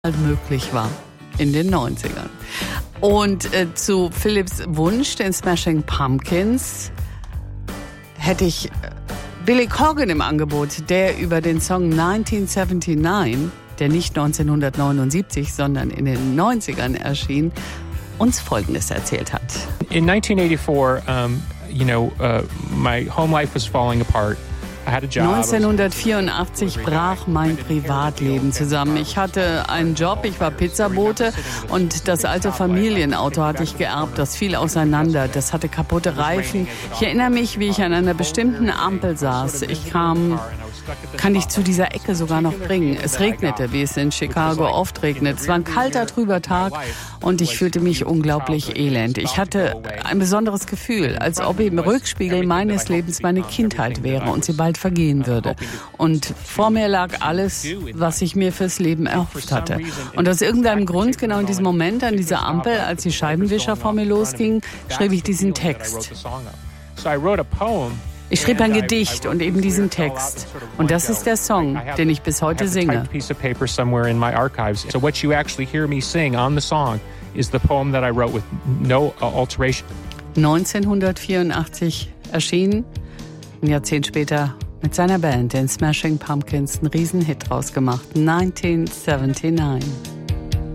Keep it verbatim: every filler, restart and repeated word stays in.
möglich war in den neunzigern. Und äh, zu Philips Wunsch, den Smashing Pumpkins, hätte ich Billy Corgan im Angebot, der über den Song neunzehnhundertneunundsiebzig, der nicht neunzehnhundertneunundsiebzig, sondern in den neunzigern erschien, uns Folgendes erzählt hat. In nineteen eighty-four, um, you know, uh, my home life was falling apart. neunzehnhundertvierundachtzig brach mein Privatleben zusammen. Ich hatte einen Job, ich war Pizzabote und das alte Familienauto hatte ich geerbt. Das fiel auseinander, das hatte kaputte Reifen. Ich erinnere mich, wie ich an einer bestimmten Ampel saß. Ich kam, kann ich zu dieser Ecke sogar noch bringen. Es regnete, wie es in Chicago oft regnet. Es war ein kalter, trüber Tag und ich fühlte mich unglaublich elend. Ich hatte ein besonderes Gefühl, als ob im Rückspiegel meines Lebens meine Kindheit wäre und sie bald vergehen würde. Und vor mir lag alles, was ich mir fürs Leben erhofft hatte. Und aus irgendeinem Grund, genau in diesem Moment an dieser Ampel, als die Scheibenwischer vor mir losgingen, schrieb ich diesen Text. Ich schrieb ein Gedicht und eben diesen Text. Und das ist der Song, den ich bis heute singe. neunzehnhundertvierundachtzig erschienen, ein Jahrzehnt später mit seiner Band, den Smashing Pumpkins, einen Riesenhit draus gemacht. neunzehnhundertneunundsiebzig.